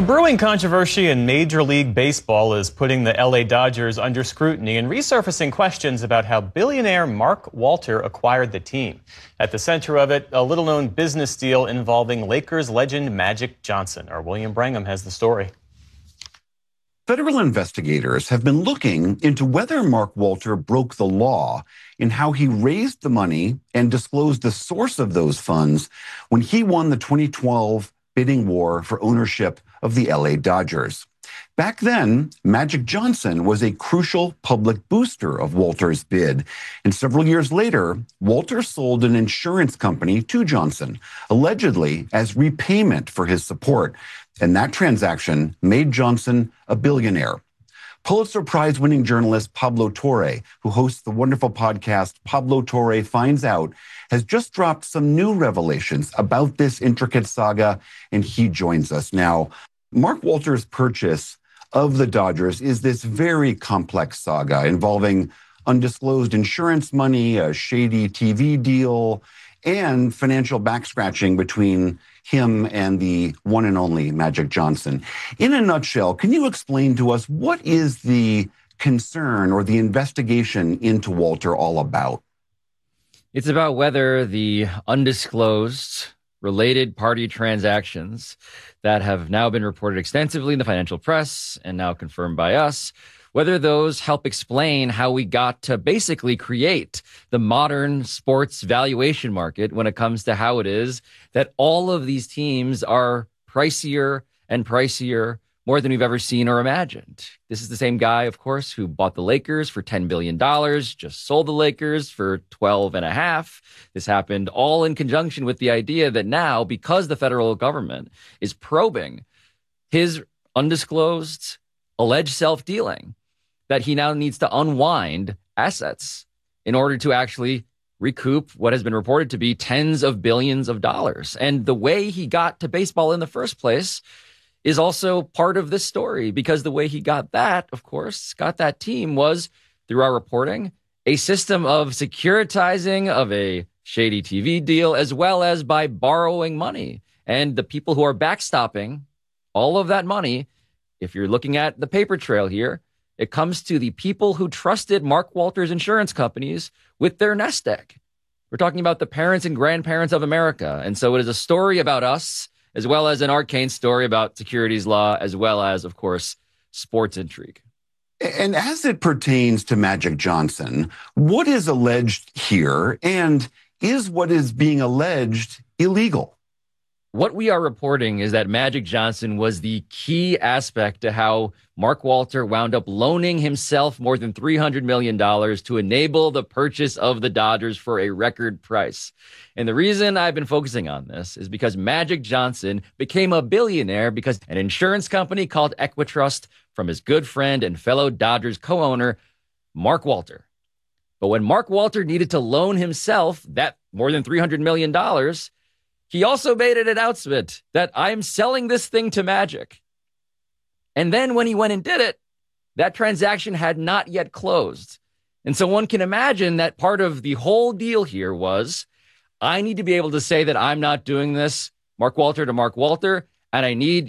A brewing controversy in Major League Baseball is putting the LA Dodgers under scrutiny and resurfacing questions about how billionaire Mark Walter acquired the team. At the center of it, a little-known business deal involving Lakers legend Magic Johnson. Our William Brangham has the story. Federal investigators have been looking into whether Mark Walter broke the law in how he raised the money and disclosed the source of those funds when he won the 2012 bidding war for ownership of the LA Dodgers. Back then, Magic Johnson was a crucial public booster of Walter's bid. And several years later, Walter sold an insurance company to Johnson, allegedly as repayment for his support. And that transaction made Johnson a billionaire. Pulitzer Prize-winning journalist Pablo Torre, who hosts the wonderful podcast Pablo Torre Finds Out, has just dropped some new revelations about this intricate saga, and he joins us now. Mark Walter's purchase of the Dodgers is this very complex saga involving undisclosed insurance money, a shady TV deal, and financial backscratching between him and the one and only Magic Johnson. In a nutshell, can you explain to us what is the concern or the investigation into Walter all about? It's about whether the undisclosed related party transactions that have now been reported extensively in the financial press and now confirmed by us, whether those help explain how we got to basically create the modern sports valuation market when it comes to how it is that all of these teams are pricier and pricier more than we've ever seen or imagined. This is the same guy, of course, who bought the Lakers for $10 billion, just sold the Lakers for 12 and a half. This happened all in conjunction with the idea that now, because the federal government is probing his undisclosed alleged self-dealing, that he now needs to unwind assets in order to actually recoup what has been reported to be tens of billions of dollars. And the way he got to baseball in the first place is also part of this story, because the way he got that, of course, got that team was through our reporting, a system of securitizing of a shady TV deal, as well as by borrowing money. And the people who are backstopping all of that money, if you're looking at the paper trail here, it comes to the people who trusted Mark Walter's insurance companies with their nest egg. We're talking about the parents and grandparents of America. And so it is a story about us, as well as an arcane story about securities law, as well as, of course, sports intrigue. And as it pertains to Magic Johnson, what is alleged here, and is what is being alleged illegal? What we are reporting is that Magic Johnson was the key aspect to how Mark Walter wound up loaning himself more than $300 million to enable the purchase of the Dodgers for a record price. And the reason I've been focusing on this is because Magic Johnson became a billionaire because an insurance company called Equitrust from his good friend and fellow Dodgers co-owner, Mark Walter. But when Mark Walter needed to loan himself that more than $300 million, he also made an announcement that I'm selling this thing to Magic. And then when he went and did it, that transaction had not yet closed. And so one can imagine that part of the whole deal here was, I need to be able to say that I'm not doing this, Mark Walter to Mark Walter, and I need